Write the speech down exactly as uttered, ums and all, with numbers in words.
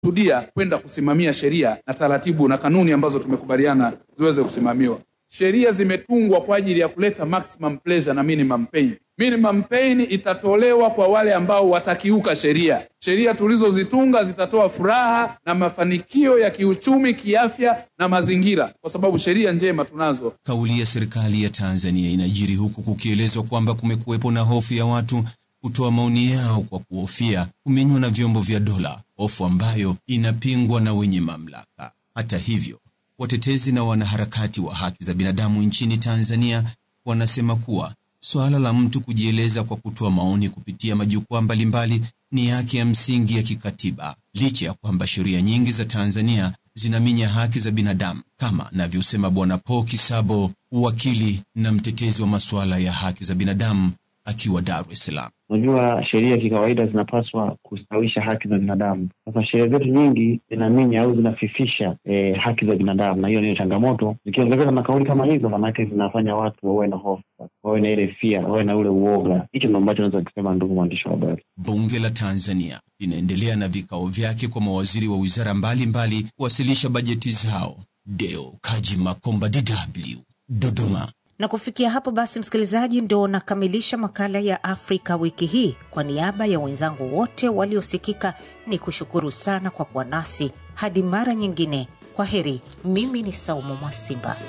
tudia kwenda kusimamia sheria na taratibu na kanuni ambazo tumekubaliana ziweze kusimamiwa. Sheria zimetungwa kwa ajili ya kuleta maximum pleasure na minimum pain. Minimum pain itatolewa kwa wale ambao watakiuka sheria. Sheria tulizozitunga zitatoa furaha na mafanikio ya kiuchumi, kiafya na mazingira, kwa sababu sheria njema tunazo. Kauli ya serikali ya Tanzania inajiri huku kukielezwa kwamba kumekuwepo na hofu ya watu kutoa maoni yao kwa kuhofia kumenywa na vyombo vya dola, hofu ambayo inapingwa na wenye mamlaka. Hata hivyo, watetezi na wanaharakati wa haki za binadamu nchini Tanzania wanasema kuwa swala la mtu kujieleza kwa kutoa maoni kupitia majukwaa mbalimbali ni haki ya msingi ya kikatiba, licha ya kwamba sheria nyingi za Tanzania zinaminya haki za binadamu, kama anavyosema Bwana Paul Kisabo, wakili na mtetezi wa masuala ya haki za binadamu akiwa Dar es Salaam. Unajua, sheria kikawaida zinapaswa kustawisha haki za binadamu. Sasa sheria zetu nyingi zinaminya au zinafifisha e, haki za binadamu, na hiyo ni changamoto. Zikiongezeka na kauli kama hizo, maana yake zinafanya watu wawe na hofu, wawe na ile fear, wawe na ule uoga. Hicho ndio ambacho naweza kusema, ndugu mwandishi wa habari. Bunge la Tanzania linaendelea na vikao vyake kwa mawaziri wa wizara mbalimbali kuwasilisha bajeti zao. Deo Kaji Makomba, D W, Dodoma. Na kufikia hapo basi, msikilizaji, ndio nakamilisha makala ya Afrika wiki hii. Kwa niaba ya wenzangu wote waliosikika, ni kushukuru sana kwa kuwa nasi. Hadi mara nyingine, kwa heri. Mimi ni Saumu Mwasimba.